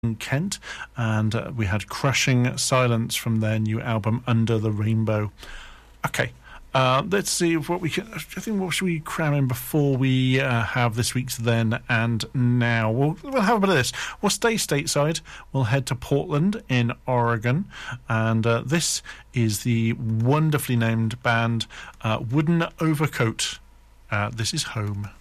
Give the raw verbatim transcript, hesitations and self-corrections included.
Kent, and uh, we had Crushing Silence from their new album Under the Rainbow. Okay, uh, let's see what we can. I think what should we cram in before we uh, have this week's Then and Now. We'll, we'll have a bit of this. We'll stay stateside. We'll head to Portland in Oregon, and uh, this is the wonderfully named band uh, Wooden Overcoat. Uh, this is Home.